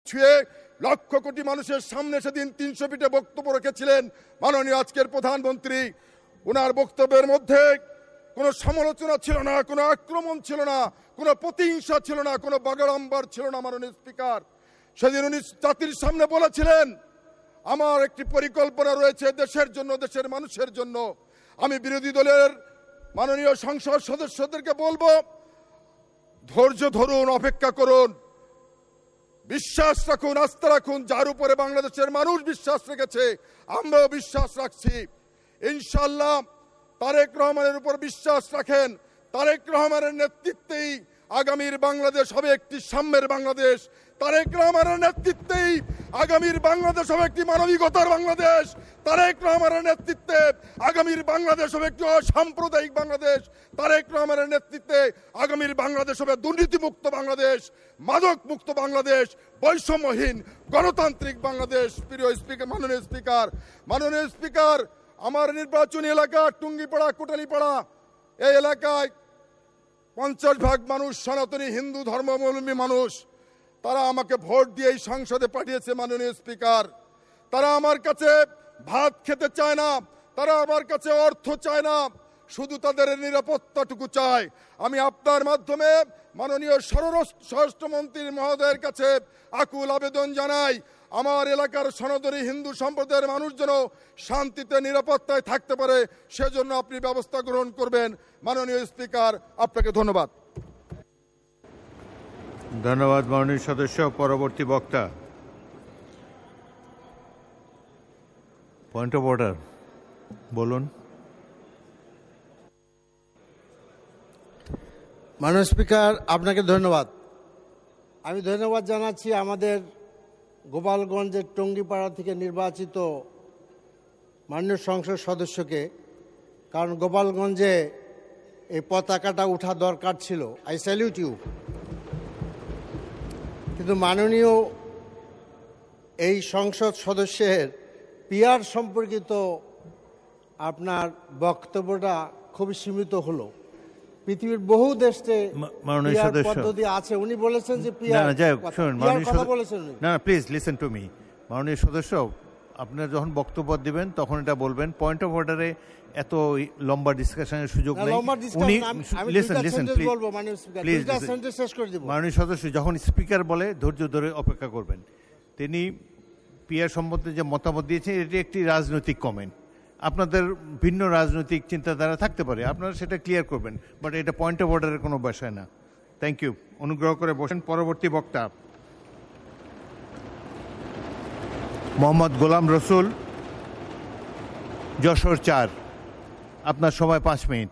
ছুঁয়ে লক্ষ কোটি মানুষের সামনে সেদিন 300 ফিটে বক্তব্য রেখেছিলেন মাননীয় আজকের প্রধানমন্ত্রী। ওনার বক্তব্যের মধ্যে কোনো সমালোচনা ছিল না, কোনো আক্রমণ ছিল না, কোনো প্রতিহিংসা ছিল না, কোনো বাগাড়ম্বর ছিল না। মাননীয় স্পিকার, সেদিন উনি জাতির সামনে বলেছিলেন, আমার একটি পরিকল্পনা রয়েছে দেশের জন্য, দেশের মানুষের জন্য। আমি বিরোধী দলের মাননীয় সংসদ সদস্যদেরকে বলবো, ধৈর্য ধরুন, অপেক্ষা করুন, বিশ্বাস রাখুন, আস্থা রাখুন। যার উপরে বাংলাদেশের মানুষ বিশ্বাস রেখেছে, আমরাও বিশ্বাস রাখছি। ইনশাআল্লাহ তারেক রহমানের উপর বিশ্বাস রাখেন। তারেক রহমানের নেতৃত্বেই আগামীর বাংলাদেশ হবে একটি সাম্যের বাংলাদেশ। তারেক রহমানের নেতৃত্বেই আগামীর বাংলাদেশ হবে একটি মানবিকতার বাংলাদেশ। তারেক রহমানের নেতৃত্বে আগামীর বাংলাদেশ হবে একটি অসাম্প্রদায়িক বাংলাদেশ। তারেক রহমানের নেতৃত্বে আগামীর বাংলাদেশ হবে দুর্নীতিমুক্ত বাংলাদেশ, মাদক মুক্ত বাংলাদেশ, বৈষম্যহীন গণতান্ত্রিক বাংলাদেশ। প্রিয় স্পিকার, মাননীয় স্পিকার, আমার নির্বাচনী এলাকা টুঙ্গিপাড়া, কোটালীপাড়া, এই এলাকায় 50% মানুষ সনাতনী হিন্দু ধর্মাবলম্বী মানুষ। তারা আমাকে ভোট দিয়ে এই সংসদে পাঠিয়েছে। মাননীয় স্পিকার, তারা আমার কাছে ভাত খেতে চায় না, তারা আমার কাছে অর্থ চায় না, শুধু তাদের নিরাপত্তাটুকু চায়। আমি আপনার মাধ্যমে মাননীয় স্বরাষ্ট্রমন্ত্রী মহোদয়ের কাছে আকুল আবেদন জানাই, আমার এলাকার সনাতনী হিন্দু সম্প্রদায়ের মানুষ যেন শান্তিতে নিরাপত্তায় থাকতে পারে, সেজন্য আপনি ব্যবস্থা গ্রহণ করবেন। মাননীয় স্পিকার, আপনাকে ধন্যবাদ। ধন্যবাদ মাননীয় সদস্য। পরবর্তী বক্তা, পয়েন্ট অফ অর্ডার বলুন। মাননীয় স্পিকার, আপনাকে ধন্যবাদ। আমি ধন্যবাদ জানাচ্ছি আমাদের গোপালগঞ্জের টঙ্গিপাড়া থেকে নির্বাচিত মাননীয় সংসদ সদস্যকে, কারণ গোপালগঞ্জে এই পতাকাটা ওঠা দরকার ছিল। I salute you. কিন্তু মাননীয় এই সংসদ সদস্যের পিআর সম্পর্কিত আপনার বক্তব্যটা খুবই সীমিত হলো। পৃথিবীর বহু দেশে পদ্ধতি আছে। উনি বলেছেন যে প্লিজ লিসেন টু মি। মাননীয় সদস্য, আপনার যখন বক্তব্য দিবেন তখন এটা বলবেন। পয়েন্ট অফ অর্ডারে এত লম্বা ডিসকাশনের সুযোগ নেই। মাননীয় সদস্য, যখন স্পিকার বলে ধৈর্য ধরে অপেক্ষা করবেন। তিনি পিআর সম্বন্ধে যে মতামত দিয়েছেন, এটি একটি রাজনৈতিক কমেন্ট। আপনাদের ভিন্ন রাজনৈতিক চিন্তাধারা থাকতে পারে, আপনারা সেটা ক্লিয়ার করবেন, বাট এটা পয়েন্ট অফ অর্ডারের কোনো বিষয় না। Thank you. অনুগ্রহ করে বসেন। পরবর্তী বক্তা মোহাম্মদ গোলাম রসুল, যশোর 4। আপনার সময় 5 মিনিট।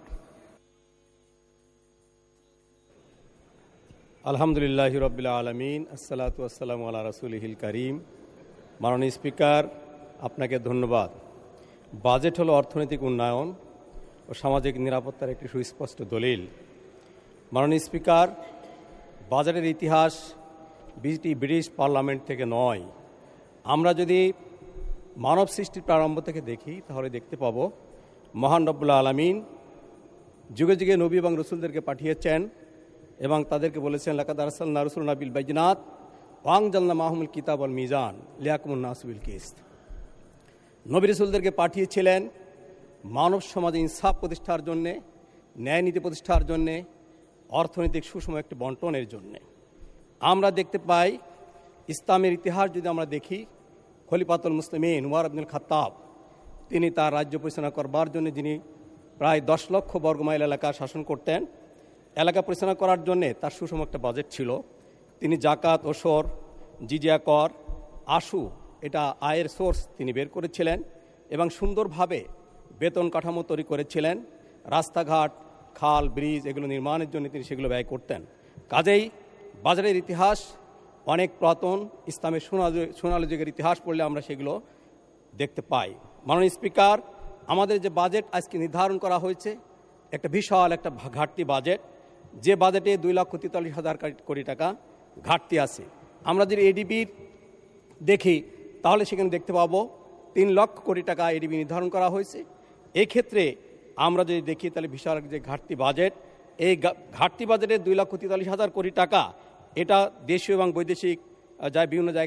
আলহামদুলিল্লাহ রাব্বিল আলামিন, আসসালাতু ওয়াসসালামু আলা রাসূলিহিল কারীম। মাননীয় স্পিকার, আপনাকে ধন্যবাদ। বাজেট হলো অর্থনৈতিক উন্নয়ন ও সামাজিক নিরাপত্তার একটি সুস্পষ্ট দলিল। মাননীয় স্পিকার, বাজেটের ইতিহাস ব্রিটিশ পার্লামেন্ট থেকে নয়। আমরা যদি মানব সৃষ্টির প্রারম্ভ থেকে দেখি তাহলে দেখতে পাবো মহান রব্বুল আলামিন যুগে যুগে নবী এবং রসুলদেরকে পাঠিয়েছেন এবং তাদেরকে বলেছেন, লাকাদ আরসালনা রাসূলানা বিল বাইয়িনাত ওয়া আনজালনা মাহুমুল কিতাব ওয়াল মিজান লিয়াহকুমুন নাসু বিল কিসত। নবী রসুলদেরকে পাঠিয়েছিলেন মানব সমাজে ইনসাফ প্রতিষ্ঠার জন্যে, ন্যায় নীতি প্রতিষ্ঠার জন্যে, অর্থনৈতিক সুষম একটি বন্টনের জন্যে। আমরা দেখতে পাই ইসলামের ইতিহাস যদি আমরা দেখি, খলিফাতুল মুসলিমিন উমর ইবনুল খাত্তাব, তিনি তার রাজ্য পরিচালনা করবার জন্য, যিনি প্রায় 10 লক্ষ বর্গমাইল এলাকা শাসন করতেন, এলাকা পরিচালনা করার জন্যে তার সুষম একটা বাজেট ছিল। তিনি জাকাত, ওসর, জিজিয়া কর, আশু, এটা আয়ের সোর্স তিনি বের করেছিলেন এবং সুন্দরভাবে বেতন কাঠামো তৈরি করেছিলেন। রাস্তাঘাট, খাল, ব্রিজ এগুলো নির্মাণের জন্য তিনি সেগুলো ব্যয় করতেন। কাজেই বাজারের ইতিহাস অনেক পুরাতন। ইসলামের সোনালী যুগের ইতিহাস পড়লে আমরা সেগুলো দেখতে পাই। মাননীয় স্পিকার, আমাদের যে বাজেট আজকে নির্ধারণ করা হয়েছে, একটা বিশাল একটা ঘাটতি বাজেট, যে বাজেটে 2,43,000 কোটি টাকা ঘাটতি আছে। আমরা যদি এডিবির দেখি তাহলে সেখানে দেখতে পাবো 3 লক্ষ কোটি টাকা এডিবি নির্ধারণ করা হয়েছে। এই ক্ষেত্রে আমরা যদি দেখি তাহলে বিশাল যে ঘাটতি বাজেট, এই ঘাটতি বাজেটের 2,43,000 কোটি টাকা, এটা দেশীয় এবং বৈদেশিক বিভিন্ন জায়গায়